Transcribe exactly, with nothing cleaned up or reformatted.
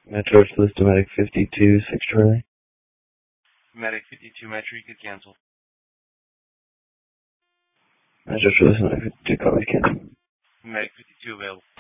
Metro Sleuth to Medic fifty-two, six Charlie. Medic fifty-two, Metro, you could cancel. Metro Sleuth to Medic fifty-two, copy, cancel. Medic fifty-two available.